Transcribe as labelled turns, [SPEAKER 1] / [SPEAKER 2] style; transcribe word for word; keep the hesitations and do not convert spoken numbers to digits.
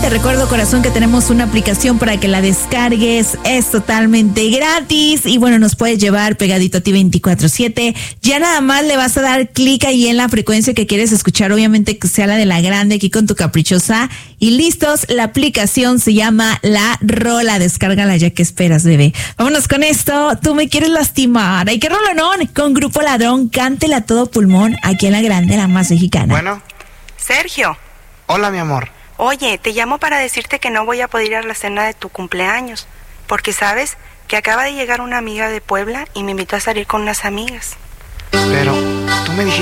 [SPEAKER 1] Te recuerdo, corazón, que tenemos una aplicación para que la descargues. Es totalmente gratis y bueno, nos puedes llevar pegadito a ti veinticuatro siete. Ya nada más le vas a dar clic ahí en la frecuencia que quieres escuchar, obviamente que sea la de la grande, aquí con tu caprichosa. Y listos, la aplicación se llama La Rola. Descárgala ya, que esperas, bebé. Vámonos con esto. Tú me quieres lastimar. Ay, qué rolonón. Con Grupo Ladrón, cántela a todo pulmón, aquí en la grande, la más mexicana.
[SPEAKER 2] Bueno.
[SPEAKER 3] Sergio.
[SPEAKER 2] Hola, mi amor.
[SPEAKER 3] Oye, te llamo para decirte que no voy a poder ir a la cena de tu cumpleaños, porque sabes que acaba de llegar una amiga de Puebla y me invitó a salir con unas amigas.
[SPEAKER 2] Pero tú me dijiste